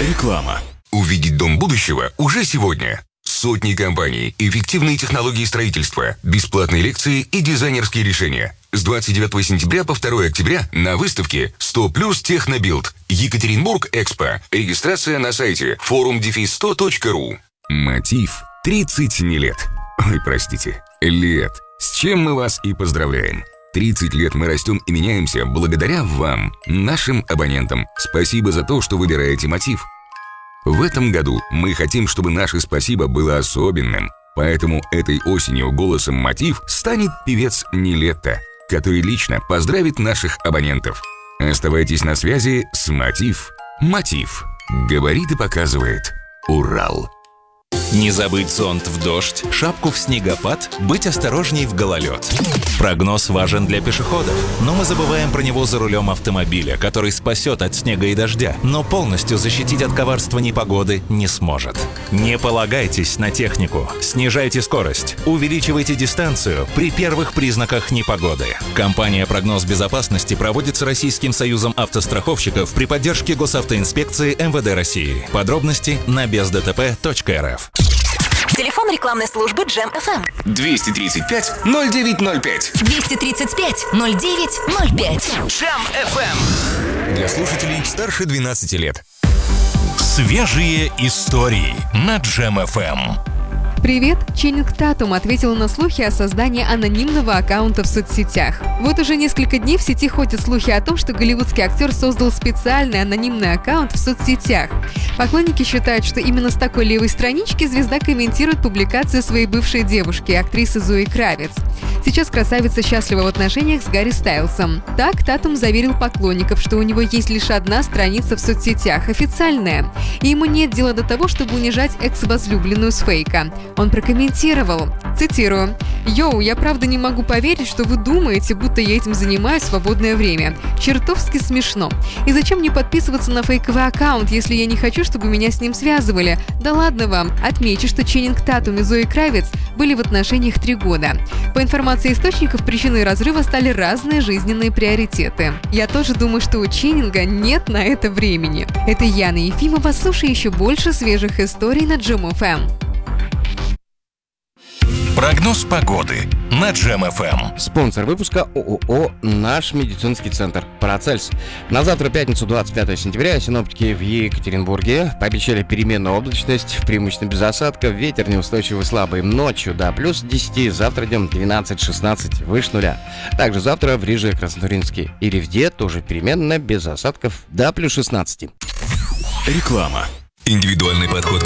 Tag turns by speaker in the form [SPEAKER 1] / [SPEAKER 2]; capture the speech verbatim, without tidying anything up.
[SPEAKER 1] Реклама.
[SPEAKER 2] Увидеть дом будущего уже сегодня. Сотни компаний, эффективные технологии строительства, бесплатные лекции и дизайнерские решения. С двадцать девятого сентября по второго октября на выставке сто плюс Технобилд. Екатеринбург Экспо. Регистрация на сайте форум дефис сто точка ру. Мотив. тридцать не лет. Ой, простите, лет. С чем мы вас и поздравляем. тридцать лет мы растем и меняемся благодаря вам, нашим абонентам. Спасибо за то, что выбираете Мотив. В этом году мы хотим, чтобы наше спасибо было особенным. Поэтому этой осенью голосом Мотив станет певец Нилетто, который лично поздравит наших абонентов. Оставайтесь на связи с Мотив. Мотив. Говорит и показывает Урал.
[SPEAKER 3] Не забыть зонт в дождь, шапку в снегопад, быть осторожней в гололед. Прогноз важен для пешеходов, но мы забываем про него за рулем автомобиля, который спасет от снега и дождя, но полностью защитить от коварства непогоды не сможет. Не полагайтесь на технику, снижайте скорость, увеличивайте дистанцию при первых признаках непогоды. Компания «Прогноз безопасности» проводится Российским союзом автостраховщиков при поддержке Госавтоинспекции эм вэ дэ России. Подробности на без дэ тэ пэ точка эр эф.
[SPEAKER 4] Телефон рекламной службы Джем эф эм.
[SPEAKER 2] двести тридцать пять ноль девять ноль пять.
[SPEAKER 4] двести тридцать пять ноль девять ноль пять.
[SPEAKER 2] Джем эф эм.
[SPEAKER 1] Для слушателей старше двенадцати лет.
[SPEAKER 3] Свежие истории на Джем эф эм.
[SPEAKER 5] Привет! Ченнинг Татум ответил на слухи о создании анонимного аккаунта в соцсетях. Вот уже несколько дней в сети ходят слухи о том, что голливудский актер создал специальный анонимный аккаунт в соцсетях. Поклонники считают, что именно с такой левой странички звезда комментирует публикации своей бывшей девушки, актрисы Зои Кравиц. Сейчас красавица счастлива в отношениях с Гарри Стайлсом. Так, Татум заверил поклонников, что у него есть лишь одна страница в соцсетях, официальная. И ему нет дела до того, чтобы унижать экс-возлюбленную с фейка. Он прокомментировал, цитирую: «Йоу, я правда не могу поверить, что вы думаете, будто я этим занимаюсь в свободное время. Чертовски смешно. И зачем мне подписываться на фейковый аккаунт, если я не хочу, чтобы меня с ним связывали? Да ладно вам». Отмечу, что Ченнинг Татум и Зои Кравиц были в отношениях три года. По информации источников, причиной разрыва стали разные жизненные приоритеты. Я тоже думаю, что у Ченнинга нет на это времени. Это Яна Ефимова. Слушай еще больше свежих историй на Джем эф эм.
[SPEAKER 3] Прогноз погоды на Джем эф эм.
[SPEAKER 6] Спонсор выпуска ООО «Наш медицинский центр Парацельс». На завтра, пятницу, двадцать пятого сентября, синоптики в Екатеринбурге пообещали переменную облачность, преимущественно без осадков, ветер неустойчивый слабый, ночью до плюс десяти, завтра днем двенадцать-шестнадцать, выше нуля. Также завтра в Риже, Краснотурьинске и Ревде тоже переменно без осадков до плюс шестнадцати.
[SPEAKER 1] Реклама.
[SPEAKER 2] Индивидуальный подход к